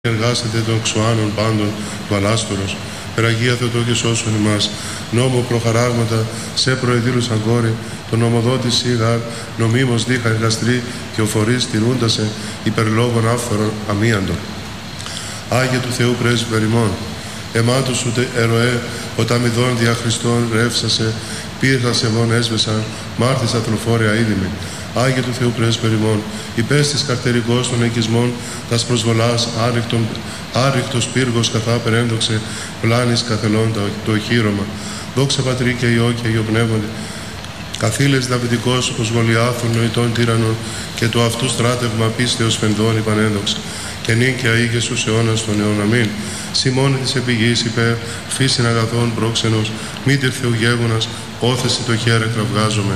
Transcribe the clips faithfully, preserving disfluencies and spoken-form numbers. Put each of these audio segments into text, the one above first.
εργάσετε των ξωάνων πάντων του Αλάστορος. Περαγία Θεοτό και σώσον ημάς. Νόμο προχαράγματα σε προεδήλουσαν κόρη, τον νομοδότη σίγαρ, νομίμως δίχα εργαστρή και ο φορείς τηρούντασε υπερλόγων άφθορων αμίαντων. Άγιε του Θεού πρέσβη περιμών, εμάτους ούτε ερωέ, ποταμιδών δια Χριστών ρεύσασε, πύρθας ευών έσβεσαν, μάρτης ατροφόρια είδημη. Άγιε του Θεού πρέσβη περιμών, υπέστης καρτερικός των οικισμών, τας προσβολάς άρρηκτον, άρρηκτος πύργος καθά περένδοξε, πλάνης καθελών το οχύρωμα. Δόξα Πατρί και Υιό και Υιό Πνεύματι, καθήλες Δαβιδικός ως Γολιάθων νοητών τύραννων και το αυτού στράτευμα πίστεως φενδών υπανένδοξε. Και νυν και αεί και στους αιώνας των αιών αμήν. Σημώνη της επιγής υπέρ, φύσιν αγαθών πρόξενος, μήτερ Θεού γέγονας, όθεση το χέρι κραυγάζομαι.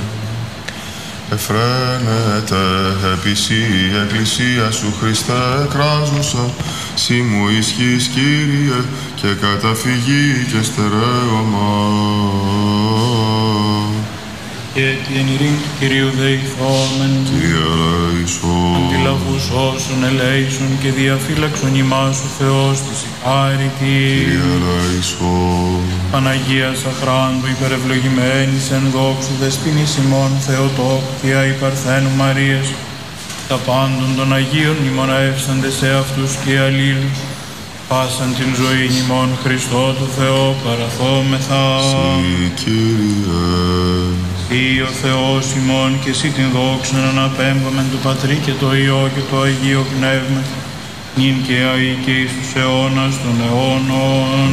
Εφραίνεται επισή η Εκκλησία σου Χριστέ κράζουσα, σύ μου ισχύς Κύριε και καταφυγή και στερέωμα. Και την ειρήνη του Κυρίου δεηθόμεν, Κύριε ελέησον, αντιλαβούς όσων ελέησον και διαφύλαξον ημάς ο Θεός της χάρητη. Κύριε ελέησον, Παναγία Σαχράντου υπερευλογημένης εν δόξου δεσποινής ημών Θεοτόκου Θεία υπαρθένου Μαρίας, τα πάντων των Αγίων μνημονεύσαντε σε αυτούς και αλλήλους, πάσαν την ζωή ημών Χριστό του Θεό παραθόμεθα. Συ Κύριε, Ή ο Θεός ημών και εσύ την δόξα να αναπέμπομεν του Πατρί και το Υιό και το Αγίο Πνεύμα, νυν και αεί και εις τους αιώνας των αιώνων.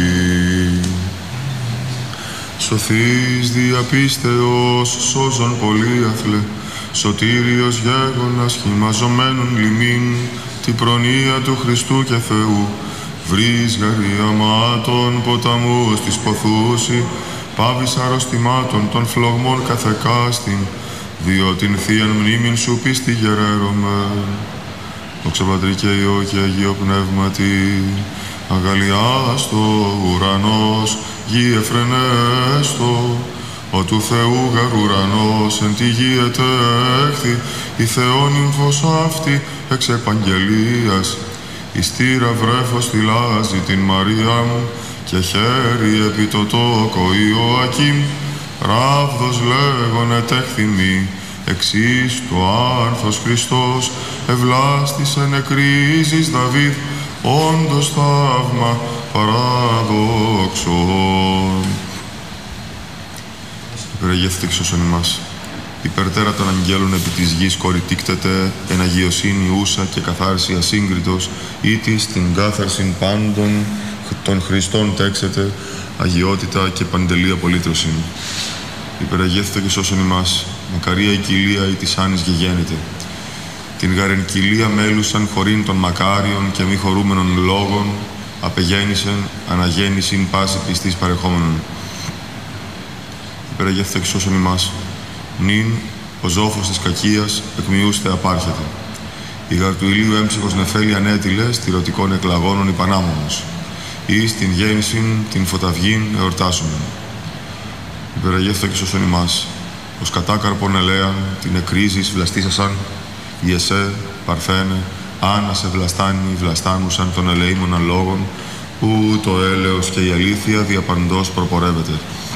σωθείς διαπίστεως σώζον πολύαθλε, σωτήριος γέγονας χυμαζομένων λιμήν, την προνοία του Χριστού και Θεού, βρεις γαριαμάτων ποταμούς της ποθούσι, πάβεις αρρωστημάτων των φλογμών καθεκάστην, διό την θείαν μνήμην σου πίστη γεραίρωμε. Δόξα Πατρί και Υιό και Αγίο Πνεύματι, αγαλιάστο ουρανός, γη εφρενέστο, ο του Θεού γαρ ουρανός εν τη γη ετέχθη, η Θεόνυμφος αυτή εξ επαγγελίας, η στήρα βρέφος θυλάζει την Μαρία μου, και χέρι επί το τόκο Ιωακήμ, ράβδος λέγον ετέχθη μη, εξής το άνθος Χριστός, ευλάστησεν εκρίζεις Δαβίδ, όντως θαύμα παράδοξον. Υπεραγεύθητε εξώσον ημάς. Υπερτέρα των αγγέλων επί της γης κορητήκτεται, εν αγιοσύνη ούσα και καθάρση ασύγκριτος, ήτης την κάθαρσιν πάντων των Χριστών τέξετε, αγιότητα και παντελή απολύτρωση. Υπεραγεύθητε και σώσον ημάς. Μακαρία η κοιλία ή της άνης γεγέννηται. Την γαρεν κοιλία μέλουσαν χωρίν των μακάριων και μη χωρούμενων λόγων, απεγέννησεν αναγέννησιν πάση πιστής παρεχόμενων. Υπεραγεύθητε και σώσον ημάς. Νυν ο ζώφος της κακίας εκμιούστε απάρχεται. Η γαρ του ηλίου έμψυχος νεφέλη ανέτειλε στηρωτικών εκλαγώνων υπανάμονος. Ή στην γέννησιν την φωταυγήν εορτάσομεν. Υπεραγεύθητε και σώσον ημάς. Ως κατάκαρπον ελέαν την εκρίζεις βλαστήσασαν, η εσέ, παρθένε, άνασε βλαστάνοι βλαστάνουσαν των ελεήμων λόγων, ου το έλεος και η αλήθεια διαπαντός προπορεύεται.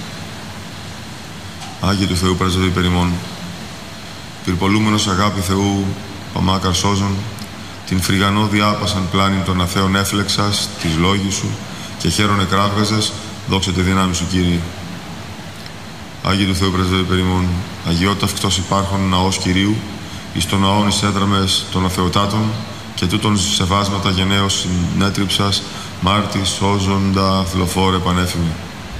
Άγιε του Θεού πρέσβευε υπέρ ημών, πυρπολούμενος αγάπη Θεού, παμάκαρ σώζον, την φρυγανό διάπασαν πλάνη των αθέων έφλεξας, της λόγης σου, και χαίρον εκράβγαζες, δόξα τη δύναμη σου, Κύριε. Άγιε του Θεού πρέσβευε υπέρ ημών, αγιότητα αυκτός υπάρχον ναός Κυρίου, εις των ναών εις έδραμες των αθεοτάτων, και τούτων σεβάσματα γενναίως συνέτριψας, μάρτης σώζοντα θυλοφόρε πανέφημη.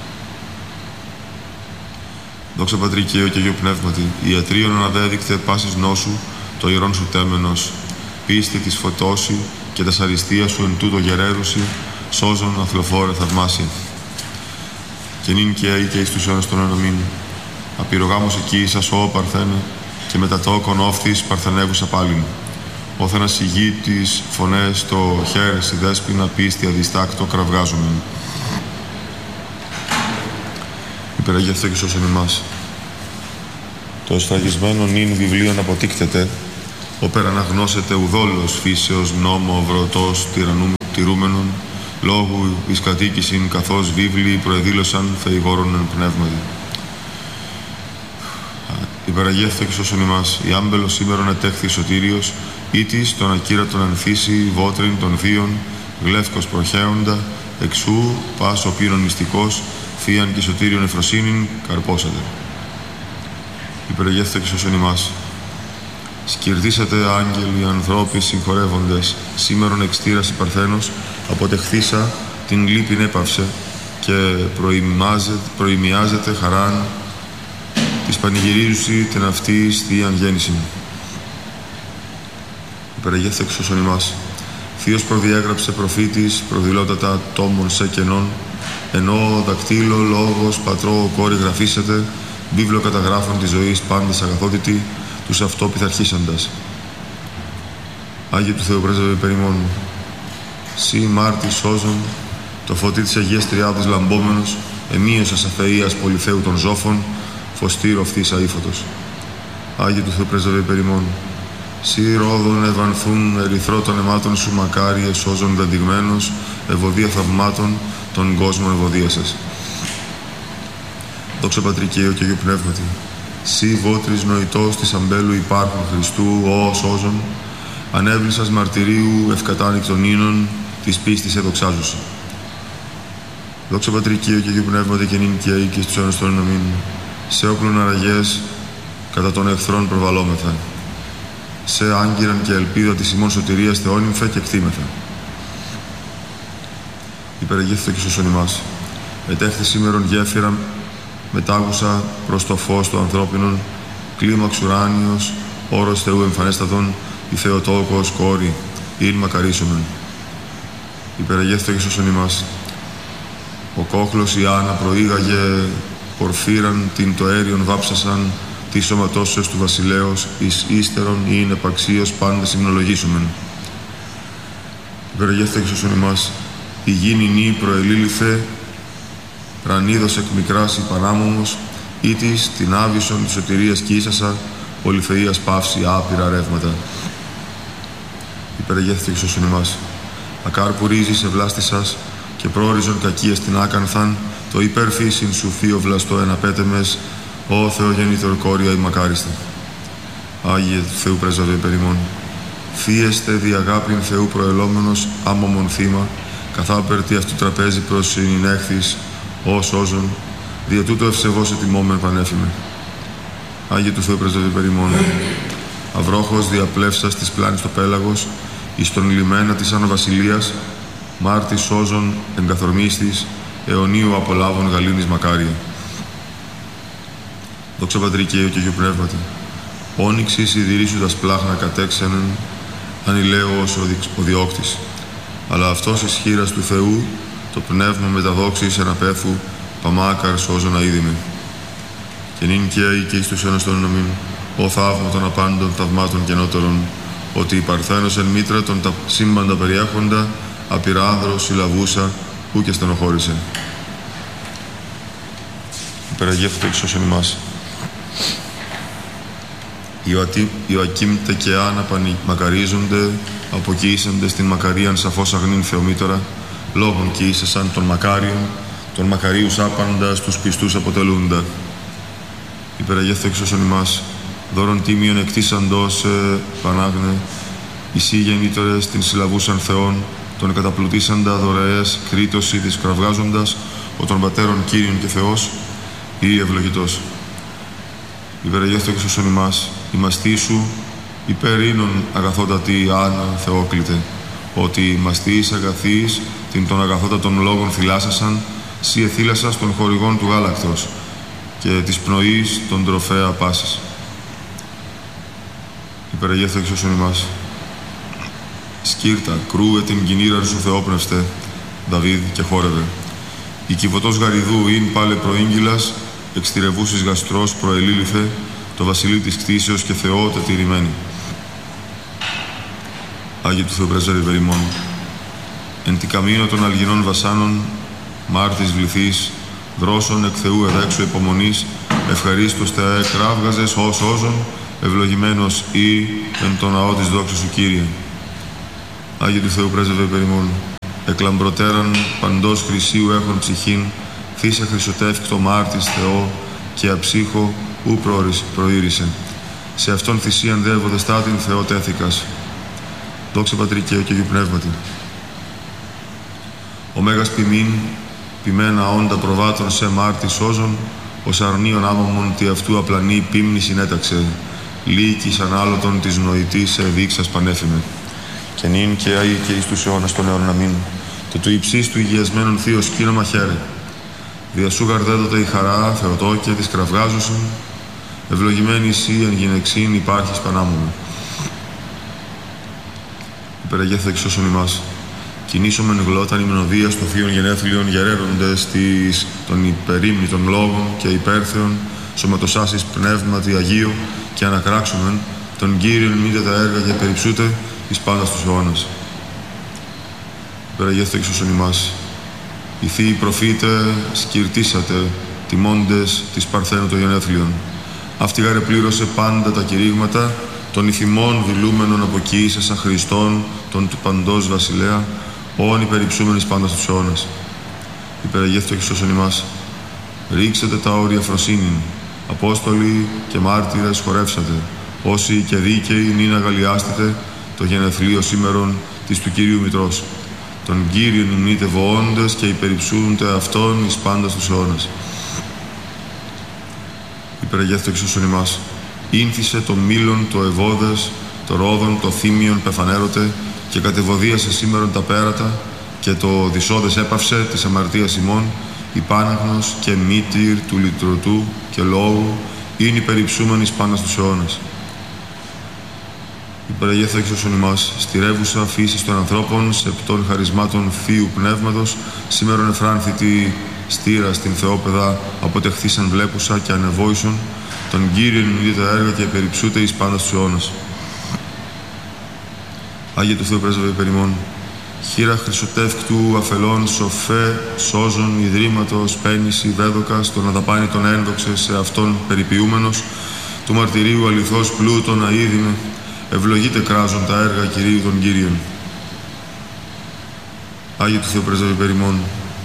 Δόξα Πατρί και Υιό και Αγίου Πνεύματι, ιατρίων αναδέδεικτε πάσης νόσου, το ιερόν σου τέμενος, πίστη της φωτώσει και τας αριστεία σου εν τούτο γεραίρουσι, σώζον αθλοφόρε θαυμάσια. Και νυν και αεί και εις τους αιώνας των αιώνων αμήν. Απειρογάμος εκεί σας ό παρθένε, και μετά τόκον όφθης παρθενεύουσα πάλιν. Όθενας η γη της φωνές το χέρι η δέσποινα πίστη αδιστάκτο κραυγάζομεν. Υπεραγεύθητε και σώσον ημάς. Το εσφραγισμένο νυν βιβλίον αποτίκτεται, όπερ αναγνώσετε ουδόλος φύσεως νόμο βρωτός τυραννού τηρούμενον, λόγου εις κατοίκησιν καθώς βίβλοι προεδήλωσαν θεηγόρων εν πνεύματι. Υπεραγεύθε και σώσον ημάς, η άμπελος σήμερον ετέχθη σωτήριος, ήτης τον ακύρατον ανθίσει, βότριν των θείων, γλεύκος προχέοντα, εξού πας ο πύρον μυστικός, θείαν και σωτήριον εφροσύνην, καρπόσατε. Υπεραγεύθε και σώσον ημάς. Σκυρδίσατε άγγελοι ανθρώποι συγχωρεύοντες, σήμερον εξτήρας υπαρθένος, αποτεχθήσα την λύπην έπαυσε και προημιάζεται χαράν της πανηγυρίζουσι την αυτή θείαν γέννηση. Υπεραγεύθε εξ όσων ημάς. Θείος προδιέγραψε προφήτης, προδηλώτατα τόμων σε κενών, ενώ δακτύλο, λόγος, πατρό, κόρη γραφήσατε, βίβλο καταγράφων της ζωής πάντες αγαθότητη, τους αυτό πειθαρχήσαντας. Άγιε του Θεού πρέσβευε περιμόν. Σύ μάρτης σώζον, το φωτί της Αγίας Τριάδος λαμπόμενος, εμείος ασαφείας πολυθέου των ζώφων, φωστήρο αυτής αήφωτος. Άγιε του Θεού πρέσβευε περιμόν. Σύ ρόδων ευανθούν ερυθρό των αιμάτων σου μακάριε σώζον βεντιγμένος, ευωδία θαυμάτων των κόσμων ευωδίασες. Δόξα Πατρί και Υιό και Αγίου Πνεύματι. Σύ βότρις νοητός της αμπέλου υπάρχων Χριστού, ω σώζον, ανέβλησας μαρτυρίου ευκατάνικτων ίνων, της πίστης εδοξάζουσα. Δόξα Πατρί και Υιό και Αγίου Πνεύματι και νυν και αεί και στους αιώνας των αμήν. Σε όπλων αραγές κατά των εχθρών προβαλόμεθα. Σε άγκυραν και ελπίδα της ημών σωτηρίας θεώνυμφε και κτήμεθα. Υπεραγεύθε και σώσον ημάς. Ετέχθη σήμερον γέφυρα μετάγουσα προς το φως του ανθρώπινων, κλίμαξ ουράνιος, όρος Θεού εμφανέστατον, η Θεοτόκος κόρη, ειν μακαρίσομεν. Υπεραγεύθε και σώσον ημάς. Ο κόχλος Ιάννα προήγαγε πορφύραν την το αέριον βάψασαν, τη σωματώσεως του βασιλέως, εις ύστερον ή είναι επαξίως πάντα συμνολογήσομεν. Υπεραγεύθε και σώσον ημάς. Η γήνη νη προελήλυθε, ρανίδος εκ μικράς υπανάμωμος, ή της την άβυσον της σωτηρίας κοίσασα, πολυθείας παύση άπειρα ρεύματα. Υπεραγεύθε και σώσον ημάς. Ακάρπου ρίζης ευλάστησας και πρόριζον κακίας την άκανθαν, το υπερφύσιν σου θείο βλαστό εναπέτεμες, Ω Θεογεννήτωρ κόρια ημακάριστα. Άγιε του Θεού πρέσβευε περιμόν. Θύεστε δι' αγάπην Θεού προελόμενος άμωμον θύμα, καθάπερτη αυτού τραπέζι προς συνηνέχθης, ω σώζον, δια τούτο ευσεβώς ετοιμόμεν πανέφημε. Άγιε του Θεού πρέσβευε περιμόν. Αυρόχος διαπλεύσας της πλάνης το πέλαγος, εις τον λιμένα της Άνω Βασιλείας, μάρτης σώζον εγκαθορμίστης, αιωνίου απολάβων γαλήνης μακάρια. Δόξα Πατρί και Υιό και Αγίου Πνεύματι. Όνυξης ιδηρήσουσας πλάχνα κατέξενεν, ανηλαίος ο διώκτης. Αλλά αυτός εις χείρας του Θεού, το πνεύμα μεταδόξης εναπέθου, παμάκαρ σώζον αείδημε. Και νυν και αεί και εις τους αιώνας των αμήν, ο θαύμα των απάντων θαυμάτων καινότερων, ότι η Παρθένος εν μήτρα των τα σύμπαντα περιέχοντα, απειράνδρος συλλαβούσα, ου και στενοχώρησε. Υπεραγεύθε εξ όσων ημάς. Ιωακήμ τε και Άννα μακαρίζονται, αποκοίησαντε στην μακαρίαν σαφώς αγνήν Θεομήτωρα, λόγων κοίησασαν των μακάριων, των μακαρίους άπαντας τους πιστούς αποτελούντα. Υπεραγεύθε εξ όσων ημάς. Δώρον τίμιον εκτίσαντος ε, Πανάγνε, εισή γεννήτωρες την συλλαβούσαν Θεών, τον καταπλουτίσαντα δωρεές κρίτωση της κραυγάζοντας, ο των πατέρων Κύριον και Θεός, ή ευλογητός. Υπεραγεύθε εξ όσων ημάς, ημαστή σου υπερήνων αγαθότατη Άννα Θεόκλητε, ότι ημαστής αγαθής την των αγαθότατων λόγων θυλάσασαν, σύ εθύλασας των χορηγών του γάλακτος και της πνοής των τροφέα πάσης. Υπεραγεύθε εξ όσων ημάς. Σκύρτα, κρούε την κινήραν σου Θεόπνευστε, Δαβίδ και χόρευε. Η κυβωτός γαριδού ειν πάλε προήγγυλας, εξτηρευούσης γαστρός προελήλυθε, το βασιλεί της κτήσεως και Θεό τετηρημένη. Άγιε του Θεού πρέσβευε περιμόν. Εν τη καμίνο των αλγινών βασάνων, μάρτης βληθής, δρόσων εκ Θεού εδέξου υπομονής, ευχαρίστως Θεέ κράβγαζες ως όζων, ευλογημένος ή εν το ναό της δόξης σου, Κύριε. Άγιε του Θεού πρέσβευε περιμόν, εκλαμπροτέραν παντός χρυσίου έχων ψυχήν, θύσε χρυσοτεύκτο μάρτης Θεό και αψύχο ου προήρισε. Σε αυτόν θυσίαν δε ευωδεστάτην Θεό τέθηκας. Δόξα Πατρί και Αγίου Πνεύματι. Ο Μέγας ποιμήν, ποιμένα όντα προβάτων σε μάρτη σώζων, ως αρνίων άμαμον τι αυτού απλανή πίμνη συνέταξε, λύκης ανάλωτον της νοητής σε δείξας πανέφημε. Και νυν και αεί και εις τους αιώνας των αιώνων αμήν. Το του υψίστου του υγιασμένων θείος σκήνομα χαίρε. Δια σου γαρδέδοτε η χαρά, Θεοτόκια της κραυγάζωσιν, ευλογημένη εσύ εν γυναιξήν υπάρχεις πανάμωμη. Υπεραγέθε εξώσον ημάς. Κινήσομεν γλώταν ημνοδίας των θείων γενέθλιων γερέροντες της των υπερήμνητων λόγων και υπέρθεων σωματοσάσεις πνεύματι Αγίου και ανακράξομεν τον Κύριον μήτε τα έργα και περιψούτε εις πάντας τους αιώνας. Υπεραγέθε εξώσον ημάς. Οι θείοι προφήτε σκυρτήσατε τιμώντες της Παρθένου των γενέθλιων. Αυτή γάρε πλήρωσε πάντα τα κηρύγματα των ηθιμών δηλούμενων αποκοίησας Χριστών των του παντός βασιλέα, όν υπερυψούμενης πάντα στους αιώνας. Υπεραγέθητο και σώσον ημάς. Ρίξετε τα όρια φροσύνην, Απόστολοι και μάρτυρες χορεύσατε, όσοι και δίκαιοι νυν αγαλιάστητε το γενεθλίο σήμερον της του Κυρίου Μητρός. Τον Κύριον υμνείτε βοώντες και υπερυψούνται αυτόν εις πάντα στους αιώνας. Υπεραγέθητο και σώσον ημάς. Ήνθισε το μήλον, το ευώδες, το ρόδον, το θύμιον πεφανέρωτε και κατεβοδίασε σήμερον τα πέρατα και το δυσόδες έπαυσε της αμαρτίας ημών, υπάναγνος και μήτυρ του λυτρωτού και λόγου είναι υπερυψούμενης πάντα στους αιώνας. Υπεραγέθητο και σώσον ημάς. Στηρεύουσα φύσης των ανθρώπων σε πτών χαρισμάτων Θείου Πνεύματος, σήμερον εφράνθητη στήρα στην Θεόπαιδα αποτεχθήσαν βλέπουσα και ανεβόησον, τον Κύριον υμνείτε τα έργα και περιψούτε εις πάντα στους αιώνας. Άγιε του Θεού πρέσβευε περιμόν. Χείρα χρυσοτεύκτου αφελών σοφέ σώζων ιδρύματος πένηση βέδοκας τον αδαπάνη τον ένδοξε σε αυτόν περιποιούμενος του μαρτυρίου αληθώς πλούτον αείδημε ευλογείτε κράζον τα έργα Κυρίου των Κύριων. Άγιε του Θεού πρέσβευε περιμόν.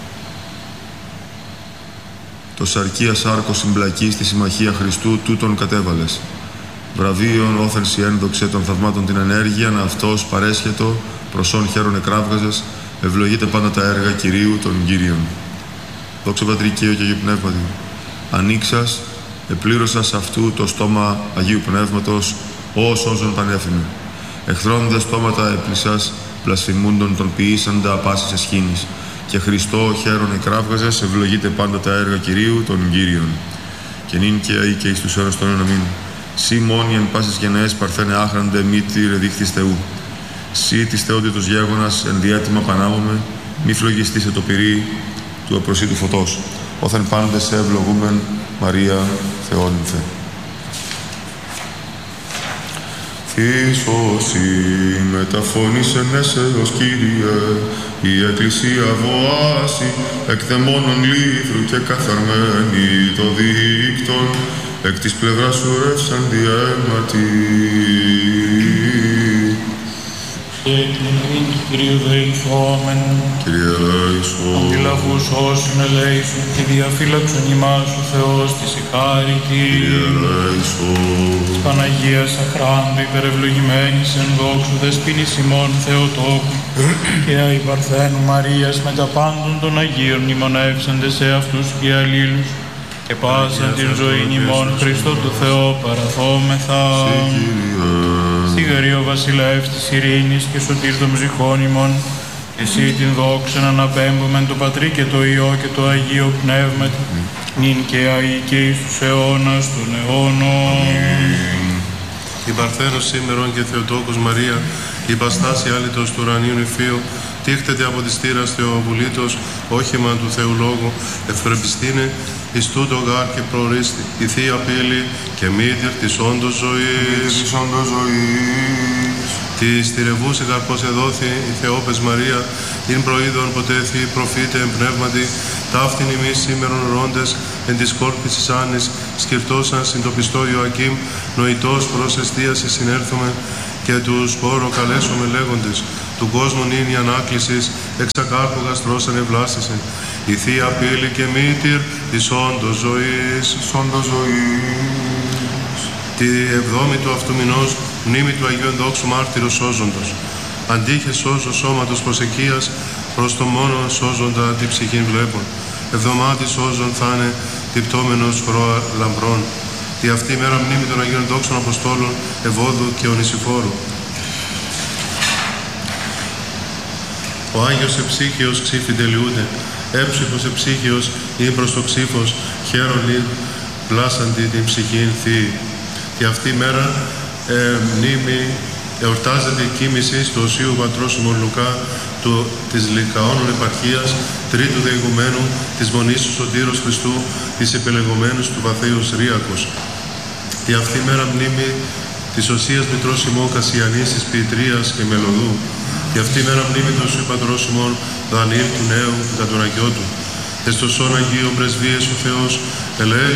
Το σαρκίας άρκος συμπλακή στη συμμαχία Χριστού τούτον κατέβαλες. Βραβείον όθενση ένδοξε των θαυμάτων την ενέργεια, να αυτός παρέσχετο προσών χαίρον εκράβγαζες, ευλογείτε πάντα τα έργα Κυρίου των Κύριων. Δόξα Πατρί και Αγίου Πνεύματι. Ανοίξας, επλήρωσας αυτού το στόμα Αγίου Πνεύματος, ω σώζον πανέφημε. Εχθρών δε στόματα έπλησας, βλασφημούντων των ποιήσαντα πάσης εσχήνης. Και Χριστό χαίρον εκράβγαζες, ευλογείτε πάντα τα έργα Κυρίου των Κύριων. Και νυν και αεί και εις τους αιώνας των αιώνων αμήν. Σύ μόνοι εν πάσης γενναίες παρθένε άχραντε μήτηρ δείχτης Θεού. Σύ της θεότητος γέγονας εν διέτοιμα πανάμωμε, μη φλογιστήσε το πυρί του απροσίτου φωτός. Όθεν πάντες σε ευλογούμεν Μαρία Θεόνυμφε. Θύσωση μεταφώνησεν εσέως Κύριε, η Εκκλησία βοάσει, εκ δαιμόνων λίθρου και καθαρμένη το δίκτον, εκ της πλευράς σου ρεύσαντι αίματι. Και την ειρήνη του Κυρίου δεηθόμεν, Κύριε ελέησον, αντιλαβούς όσων ελέησον και διαφύλαξον ημάς ο Θεός της ηχάρητη. Κύριε ελέησον, της Παναγίας αχράντου υπερευλογημένης εν δόξου δεσποίνης ημών Θεοτόκου και αη Παρθένου Μαρίας με τα πάντων των Αγίων μνημονεύσαντε σε αυτούς και αλλήλους και πάσαν την ζωή ημών Χριστό του Θεό παραθόμεθα. Σιγαρή ο βασιλεύς της ειρήνης και σωτήρ των ψυχών ημών, εσύ την δόξαν αναπέμπομεν το Πατρί και το Υιό και το Αγίο Πνεύματι, νυν και αεί και εις τους αιώνας των αιώνων. η Παρθένος σήμερον και Θεοτόκος Μαρία, η Παστάση άλυτος του ουρανίου νηφίου, τίχτεται από της θύρας Θεοβουλήτως, όχημα του Θεού Λόγου, ευπρεπιστήνε εις τούτο γάρ και προορίστη, η Θεία Πύλη και μύθερ της όντως ζωής. Της όντως ζωής. Τη στηρευούσε καρπός εδόθη η Θεόπες Μαρία, την προείδων ποτέθη προφήτε εν πνεύματι, ταύτην ημείς σήμερον ορόντες, εν της κόρπης της Άννης, σκεφτώσαν συν το πιστό Ιωακήμ, νοητός προς εστίαση συνέρθουμε, και τους πόρο καλέσουμε λέγοντες, του κόσμου νυν η ανάκλησης, εξακάρπου γαστρός ανεβλάστησεν, η Θεία Πύλη και μήτηρ της όντος ζωής, Όντως ζωής. τη εβδόμη του αυτού μηνός, μνήμη του Αγίου Ενδόξου Μάρτυρος σώζοντος. Αντίχε σώζω σώματος προσεκίας, προς το μόνο σώζοντα τη ψυχήν βλέπων. Εβδομάτη σώζον θα είναι τυπτόμενος χρώα λαμπρών. Τη αυτή η μέρα μνήμη των Αγίων Δόξων Αποστόλων Ευώδου και Ονησιφόρου. Ο Άγιος Εψύχιος ξύφη τελειούνται, έψυχος Εψύχιος ή προς το ξύφος, χαίρον ή πλάσαντι την ψυχήν θείη. Και αυτή η μέρα ε, μνήμη εορτάζεται η κοίμηση του Οσίου Πατρός ημών Λουκά του, της Λυκαώνων Επαρχίας, τρίτου δεηγουμένου της Μονής του Σωτήρος Χριστού, της επελεγωμένους του Βαθέως Ρύακος. Και αυτή η μέρα μνήμη της Οσίας Μητρός ημών Κασιανής της Ποιητρίας και Μελωδού. Και αυτή η μέρα μνήμη του Οσίου Πατρός ημών Δανιήλ του Νέου και τον Αγιό του. Εστοσόν Αγίων Πρεσβείες ο Θεός, ελέη